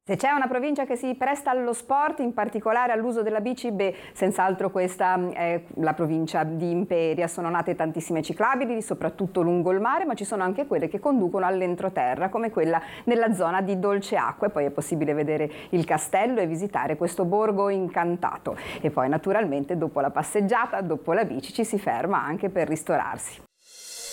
Se c'è una provincia che si presta allo sport, in particolare all'uso della bici, senz'altro questa è la provincia di Imperia. Sono nate tantissime ciclabili, soprattutto lungo il mare, ma ci sono anche quelle che conducono all'entroterra, come quella nella zona di Dolceacqua. E poi è possibile vedere il castello e visitare questo borgo incantato. E poi naturalmente dopo la passeggiata, dopo la bici, ci si ferma anche per ristorarsi.